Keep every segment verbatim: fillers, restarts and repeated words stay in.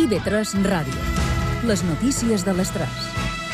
I B tres Ràdio. Les notícies de les tres.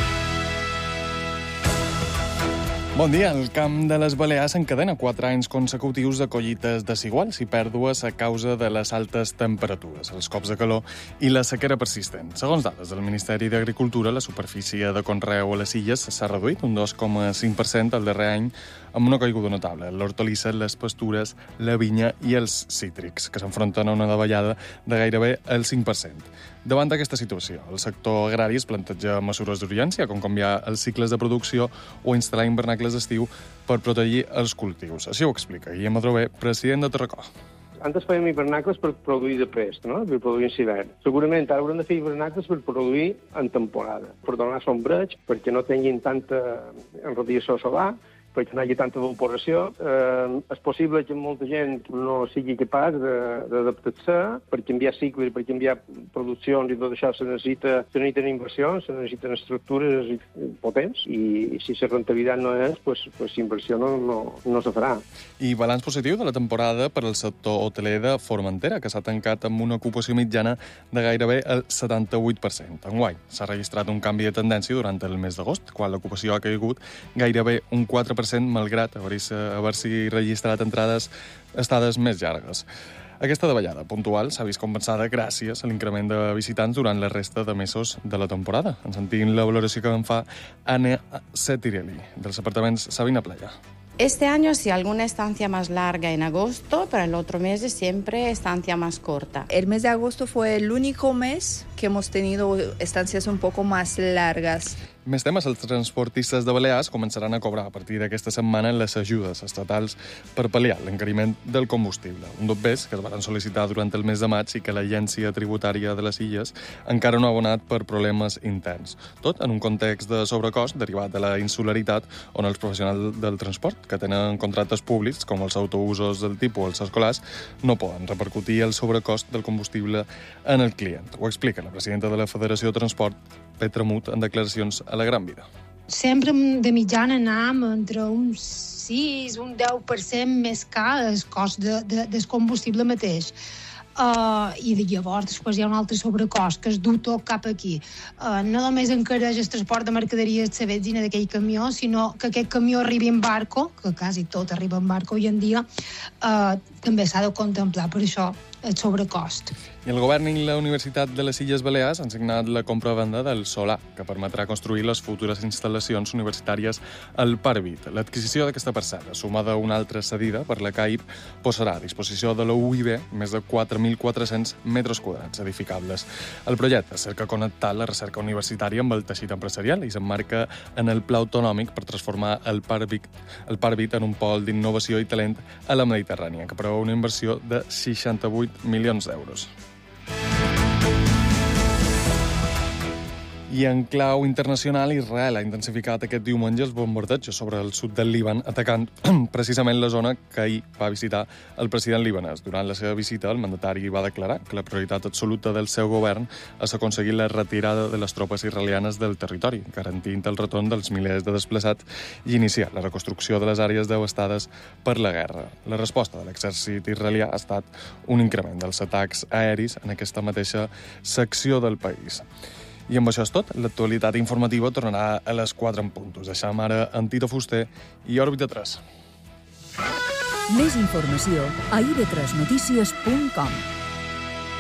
Bon dia. El Camp de les Balears encadena quatre anys consecutius de collites desiguals i pèrdues a causa de les altes temperatures, els cops de calor i la sequera persistent. Segons dades del Ministeri d'Agricultura, la superfície de conreu a les illes s'ha reduït un dos coma cinc per cent el darrer any, amb una caiguda notable. L'hortalissa, les pastures, la vinya i els cítrics, que s'enfronten a una davallada de gairebé el cinc per cent. Davant d'aquesta situació, el sector agrari es planteja mesures d'urgència, com canviar els cicles de producció o instal·lar hivernacles d'estiu per protegir els cultius. Així ho explica Guillem Adrover, president de Terracó. Antes fèiem hivernacles per produir de prest, no? Per produir en hivern. Segurament ara haurem de fer hivernacles per produir en temporada, per donar sombreig, perquè no tinguin tanta radiació solar, perquè no hi hagi tanta evaporació. Eh, és possible que molta gent no sigui capaç d'adaptar-se, per canviar cicles, per canviar produccions i tot això se necessita, se necessiten inversions, se necessiten estructures potents, i si la rentabilitat no és, pues, pues inversió no, no, no se farà. I balanç positiu de la temporada per al sector hoteler de Formentera, que s'ha tancat amb una ocupació mitjana de gairebé el setanta-vuit per cent. Enguany s'ha registrat un canvi de tendència durant el mes d'agost, quan l'ocupació ha caigut gairebé un quatre per cent, malgrat haver-s'hi haver registrat entrades estades més llargues. Aquesta davallada puntual s'ha vist compensada gràcies a l'increment de visitants durant la resta de mesos de la temporada. En sentim la valoració que en fa Anna Setirelli, dels apartaments Sabina Playa. Este año sí, alguna estancia más larga en agosto, pero el otro mes es siempre estancia más corta. El mes de agosto fue el único mes que hemos tenido estancias un poco más largas. Més temes, els transportistes de Balears començaran a cobrar a partir d'aquesta setmana les ajudes estatals per pal·liar l'encariment del combustible. Un dobbers que es van sol·licitar durant el mes de maig i que l'Agència Tributària de les Illes encara no ha abonat per problemes interns. Tot en un context de sobrecost derivat de la insularitat, on els professionals del transport, que tenen contractes públics, com els autobusos del tipus els escolars, no poden repercutir el sobrecost del combustible en el client. Ho explica la presidenta de la Federació de Transport, Petra Mut, en declaracions a la Gran Vida. Sempre de mitjana anàvem entre un sis, un deu per cent més car el cost de, de, del combustible mateix. Uh, I de llavors després hi ha un altre sobrecost que es du tot cap aquí. Uh, no només encareix el transport de mercaderies de la benzina d'aquell camió, sinó que aquest camió arribi en barco, que quasi tot arriba en barco avui en dia, uh, també s'ha de contemplar per això el sobrecost. I el govern i la Universitat de les Illes Balears han signat la compra-venda del solar, que permetrà construir les futures instal·lacions universitàries al Parvit. L'adquisició d'aquesta parcel·la, sumada a una altra cedida per la C A I P, posarà a disposició de la U I B més de quatre mil quatre-cents metres quadrats edificables. El projecte cerca connectar la recerca universitària amb el teixit empresarial i s'emmarca en el pla autonòmic per transformar el Parvit, el Parvit en un pol d'innovació i talent a la Mediterrània, que preveu una inversió de seixanta-vuit milions d'euros. I en clau internacional, Israel ha intensificat aquest diumenge els bombardejos sobre el sud del Líban, atacant precisament la zona que ahir va visitar el president libanès. Durant la seva visita, el mandatari va declarar que la prioritat absoluta del seu govern és aconseguir la retirada de les tropes israelianes del territori, garantint el retorn dels milers de desplaçats i iniciar la reconstrucció de les àrees devastades per la guerra. La resposta de l'exèrcit israelià ha estat un increment dels atacs aeris en aquesta mateixa secció del país. I amb això és tot. L'actualitat informativa tornarà a les quatre en punt. Us deixam ara amb Tito Fuster i Òrbita tres. Més informació a i be tres notícies punt com.